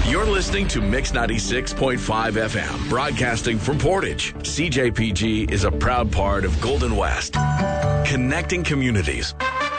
You're listening to Mix 96.5 FM, broadcasting from Portage. CJPG is a proud part of Golden West, connecting communities.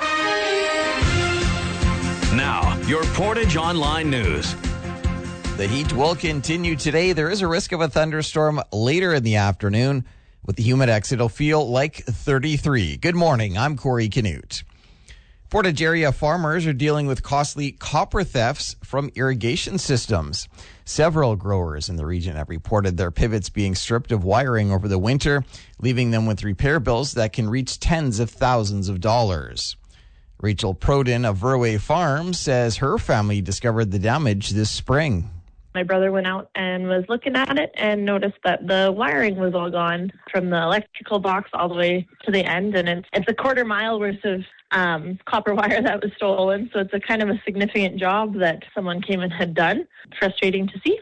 Now, your Portage Online News. The heat will continue today. There is a risk of a thunderstorm later in the afternoon. With the Humidex, it'll feel like 33. Good morning. I'm Corey Canute. Portage area farmers are dealing with costly copper thefts from irrigation systems. Several growers in the region have reported their pivots being stripped of wiring over the winter, leaving them with repair bills that can reach tens of thousands of dollars. Rachel Proden of Verway Farm says her family discovered the damage this spring. My brother went out and was looking at it and noticed that the wiring was all gone from the electrical box all the way to the end. And it's a quarter mile worth of copper wire that was stolen. So it's a kind of a significant job that someone came and had done. Frustrating to see.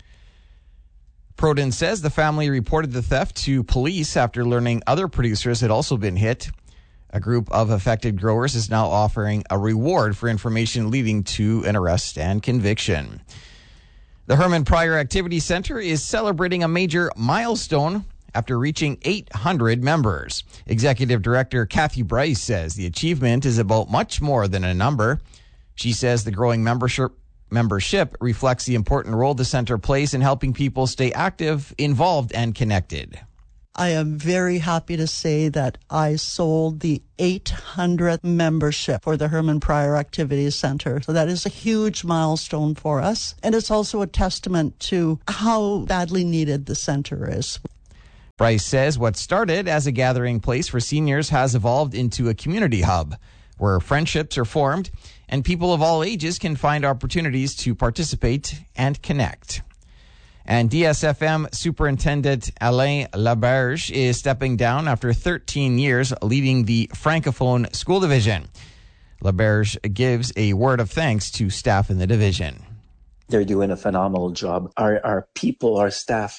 Proden says the family reported the theft to police after learning other producers had also been hit. A group of affected growers is now offering a reward for information leading to an arrest and conviction. The Herman Pryor Activity Center is celebrating a major milestone after reaching 800 members. Executive Director Kathy Bryce says the achievement is about much more than a number. She says the growing membership reflects the important role the center plays in helping people stay active, involved, and connected. I am very happy to say that I sold the 800th membership for the Herman Pryor Activities Center. So that is a huge milestone for us. And it's also a testament to how badly needed the center is. Bryce says what started as a gathering place for seniors has evolved into a community hub where friendships are formed and people of all ages can find opportunities to participate and connect. And DSFM Superintendent Alain Laberge is stepping down after 13 years leading the Francophone School Division. Laberge gives a word of thanks to staff in the division. They're doing a phenomenal job. Our people, our staff,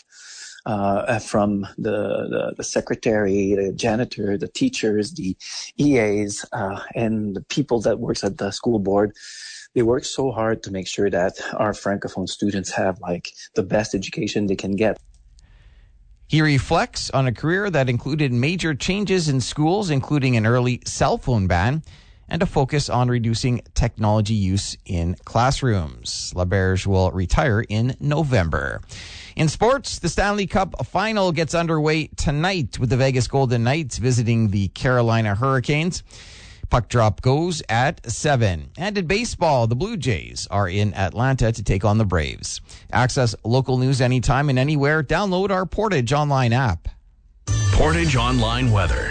from the secretary, the janitor, the teachers, the EAs, and the people that works at the school board, they work so hard to make sure that our Francophone students have the best education they can get. He reflects on a career that included major changes in schools, including an early cell phone ban and a focus on reducing technology use in classrooms. Laberge will retire in November. In sports, the Stanley Cup final gets underway tonight with the Vegas Golden Knights visiting the Carolina Hurricanes. Puck drop goes at 7. And in baseball, the Blue Jays are in Atlanta to take on the Braves. Access local news anytime and anywhere. Download our Portage Online app. Portage Online weather.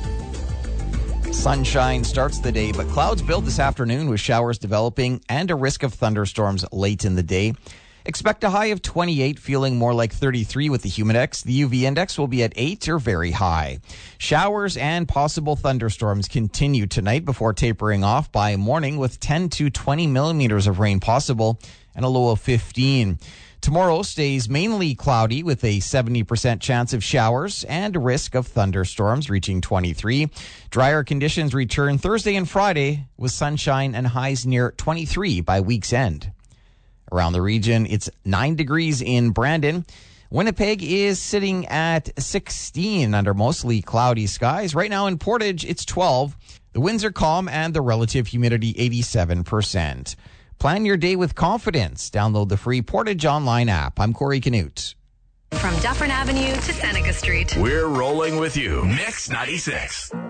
Sunshine starts the day, but clouds build this afternoon with showers developing and a risk of thunderstorms late in the day. Expect a high of 28, feeling more like 33 with the Humidex. The UV index will be at 8 or very high. Showers and possible thunderstorms continue tonight before tapering off by morning with 10 to 20 millimeters of rain possible and a low of 15. Tomorrow stays mainly cloudy with a 70% chance of showers and a risk of thunderstorms reaching 23. Drier conditions return Thursday and Friday with sunshine and highs near 23 by week's end. Around the region, it's 9 degrees in Brandon. Winnipeg is sitting at 16 under mostly cloudy skies. Right now in Portage, it's 12. The winds are calm and the relative humidity 87%. Plan your day with confidence. Download the free Portage Online app. I'm Corey Canute. From Dufferin Avenue to Seneca Street. We're rolling with you. Mix 96.